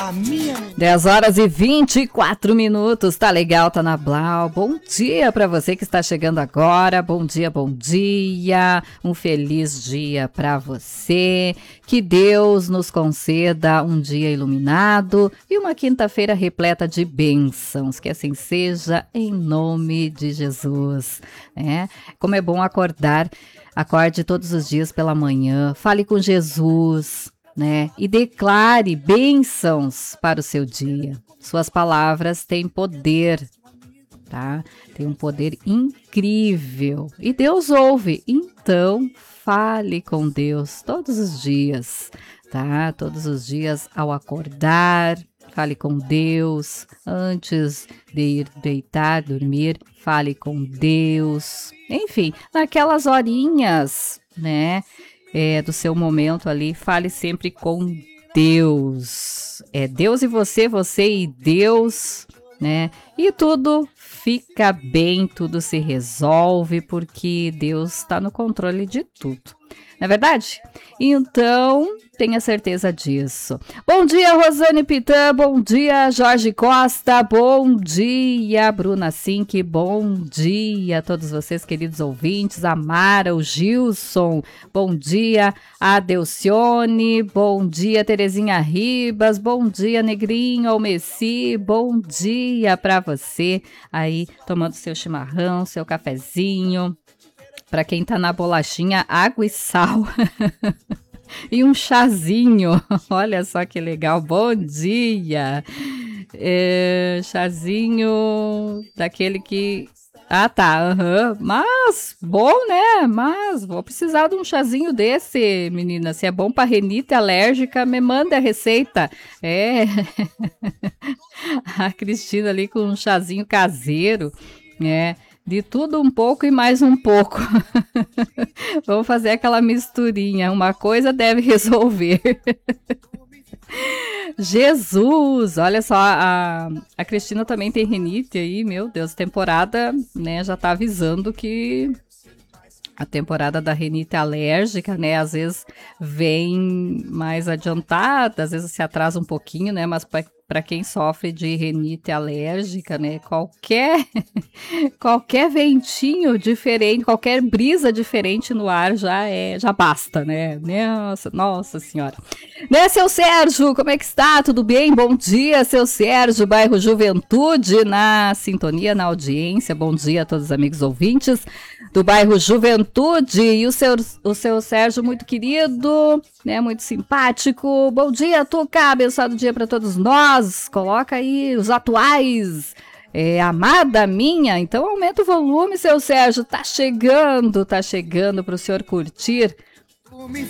10 horas e 24 minutos, tá legal, tá na Blau. Bom dia pra você que está chegando agora, bom dia, um feliz dia pra você, que Deus nos conceda um dia iluminado e uma quinta-feira repleta de bênçãos, que assim seja em nome de Jesus, né? Como é bom acordar, acorde todos os dias pela manhã, fale com Jesus, né? E declare bênçãos para o seu dia. Suas palavras têm poder, tá? Tem um poder incrível. E Deus ouve. Então, fale com Deus todos os dias, tá? Todos os dias ao acordar, fale com Deus. Antes de ir deitar, dormir, fale com Deus. Enfim, naquelas horinhas, né? Do seu momento ali, fale sempre com Deus. É Deus e você e Deus, né? E tudo fica bem, tudo se resolve, porque Deus está no controle de tudo. Não é verdade? Então, tenha certeza disso. Bom dia, Rosane Pitã. Bom dia, Jorge Costa. Bom dia, Bruna Sink. Bom dia a todos vocês, queridos ouvintes. A Mara, o Gilson. Bom dia, a Delcione. Bom dia, Terezinha Ribas. Bom dia, Negrinho Almessi. Bom dia para você aí, tomando seu chimarrão, seu cafezinho. Para quem tá na bolachinha, água e sal. E um chazinho. Olha só que legal. Bom dia. Chazinho daquele que... Ah, tá. Mas, bom, né? Mas vou precisar de um chazinho desse, menina. Se é bom para rinite alérgica, me manda a receita. A Cristina ali com um chazinho caseiro, né? De tudo um pouco e mais um pouco. Vamos fazer aquela misturinha. Uma coisa deve resolver. Jesus! Olha só, a Cristina também tem rinite aí. Meu Deus, temporada, né? Já tá avisando que a temporada da rinite alérgica, né? Às vezes vem mais adiantada, às vezes se atrasa um pouquinho, né? Mas para quem sofre de rinite alérgica, né? Qualquer ventinho diferente, qualquer brisa diferente no ar já basta, né? Nossa senhora. Né, seu Sérgio, como é que está? Tudo bem? Bom dia, seu Sérgio, bairro Juventude, na sintonia, na audiência. Bom dia a todos os amigos ouvintes do bairro Juventude. E o seu Sérgio, muito querido, né? Muito simpático. Bom dia, Tuca, abençoado dia para todos nós. Coloca aí os atuais. Amada minha, então aumenta o volume, seu Sérgio, tá chegando para o senhor curtir